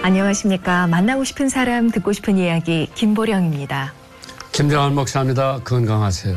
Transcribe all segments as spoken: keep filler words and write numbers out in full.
안녕하십니까. 만나고 싶은 사람, 듣고 싶은 이야기 김보령입니다. 김정한 목사입니다. 건강하세요.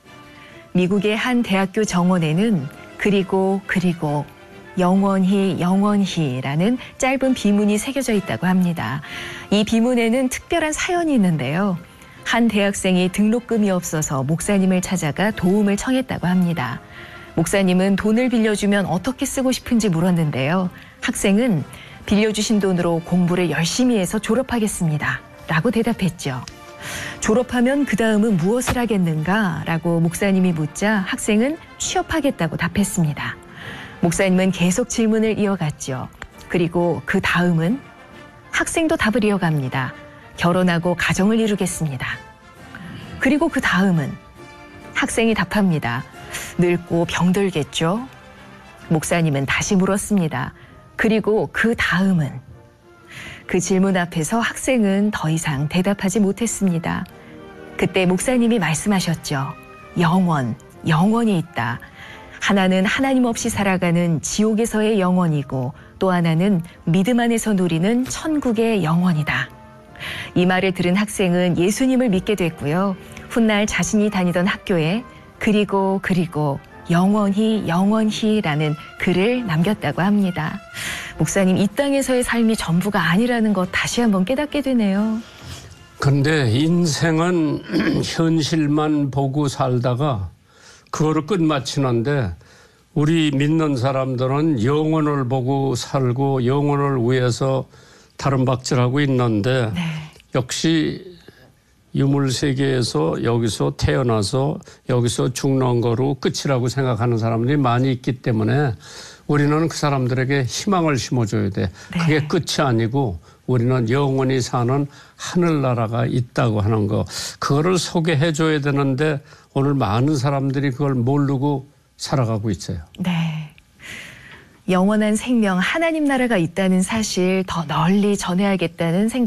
미국의 한 대학교 정원에는 그리고 그리고 영원히 영원히라는 짧은 비문이 새겨져 있다고 합니다. 이 비문에는 특별한 사연이 있는데요. 한 대학생이 등록금이 없어서 목사님을 찾아가 도움을 청했다고 합니다. 목사님은 돈을 빌려주면 어떻게 쓰고 싶은지 물었는데요. 학생은 빌려주신 돈으로 공부를 열심히 해서 졸업하겠습니다 라고 대답했죠. 졸업하면 그 다음은 무엇을 하겠는가? 라고 목사님이 묻자 학생은 취업하겠다고 답했습니다. 목사님은 계속 질문을 이어갔죠. 그리고 그 다음은 학생도 답을 이어갑니다. 결혼하고 가정을 이루겠습니다. 그리고 그 다음은 학생이 답합니다. 늙고 병들겠죠? 목사님은 다시 물었습니다. 그리고 그 다음은? 그 질문 앞에서 학생은 더 이상 대답하지 못했습니다. 그때 목사님이 말씀하셨죠. 영원, 영원이 있다. 하나는 하나님 없이 살아가는 지옥에서의 영원이고 또 하나는 믿음 안에서 누리는 천국의 영원이다. 이 말을 들은 학생은 예수님을 믿게 됐고요. 훗날 자신이 다니던 학교에 그리고 그리고 영원히 영원히라는 글을 남겼다고 합니다. 목사님, 이 땅에서의 삶이 전부가 아니라는 것 다시 한번 깨닫게 되네요. 그런데 인생은 현실만 보고 살다가 그거를 끝마치는데 우리 믿는 사람들은 영혼을 보고 살고 영혼을 위해서 다름박질하고 있는데 네. 역시 유물세계에서 여기서 태어나서 여기서 죽는 거로 끝이라고 생각하는 사람들이 많이 있기 때문에 우리는 그 사람들에게 희망을 심어줘야 돼. 네. 그게 끝이 아니고 우리는 영원히 사는 하늘나라가 있다고 하는 거. 그거를 소개해 줘야 되는데 오늘 많은 사람들이 그걸 모르고 살아가고 있어요. 네. 영원한 생명, 하나님 나라가 있다는 사실 더 널리 전해야겠다는 생각